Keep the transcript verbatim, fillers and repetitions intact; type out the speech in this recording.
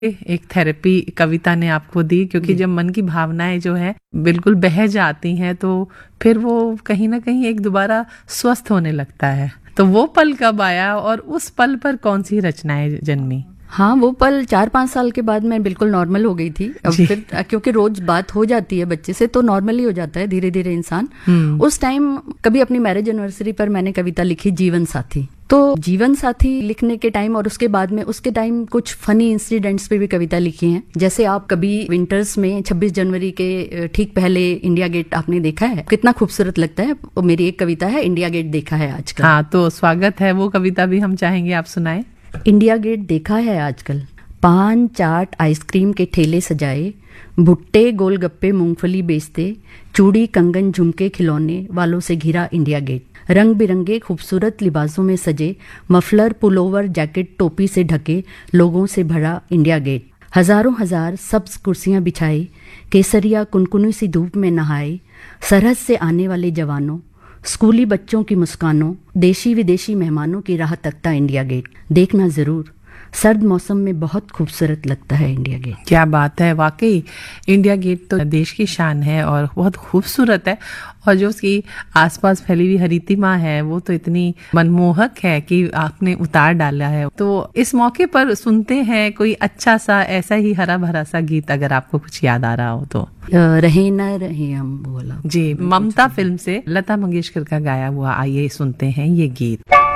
एक थेरेपी कविता ने आपको दी, क्योंकि जब मन की भावनाएं जो है बिल्कुल बह जाती हैं तो फिर वो कहीं ना कहीं एक दोबारा स्वस्थ होने लगता है। तो वो पल कब आया और उस पल पर कौन सी रचनाएं जन्मी? हाँ, वो पल चार पाँच साल के बाद मैं बिल्कुल नॉर्मल हो गई थी। अब फिर क्योंकि रोज बात हो जाती है बच्चे से तो नॉर्मल ही हो जाता है धीरे धीरे इंसान। उस टाइम कभी अपनी मैरिज एनिवर्सरी पर मैंने कविता लिखी जीवन साथी। तो जीवन साथी लिखने के टाइम और उसके बाद में उसके टाइम कुछ फनी इंसिडेंट्स पे भी कविता लिखी हैं। जैसे आप कभी विंटर्स में छब्बीस जनवरी के ठीक पहले इंडिया गेट आपने देखा है, कितना खूबसूरत लगता है। वो मेरी एक कविता है, इंडिया गेट देखा है आजकल। हाँ, तो स्वागत है, वो कविता भी हम चाहेंगे आप सुनाएं। इंडिया गेट देखा है आजकल, पान चाट आइसक्रीम के ठेले सजाए, भुट्टे गोलगप्पे मूंगफली बेचते, चूड़ी कंगन झुमके खिलौने वालों से घिरा इंडिया गेट। रंग बिरंगे खूबसूरत लिबासों में सजे, मफलर पुलोवर जैकेट टोपी से ढके लोगों से भरा इंडिया गेट। हजारों हजार सब्ज कुर्सियां बिछाई, केसरिया कुनकुनी सी धूप में नहाए, सरहद से आने वाले जवानों, स्कूली बच्चों की मुस्कानों, देशी विदेशी मेहमानों की राह तकता इंडिया गेट। देखना जरूर, सर्द मौसम में बहुत खूबसूरत लगता है इंडिया गेट। क्या बात है, वाकई इंडिया गेट तो देश की शान है और बहुत खूबसूरत है। और जो उसकी आसपास फैली हुई हरितिमा है वो तो इतनी मनमोहक है कि आपने उतार डाला है। तो इस मौके पर सुनते हैं कोई अच्छा सा ऐसा ही हरा भरा सा गीत, अगर आपको कुछ याद आ रहा हो तो। रहे न रहे हम बोला जी, ममता फिल्म से लता मंगेशकर का गाया हुआ, आइए सुनते हैं ये गीत।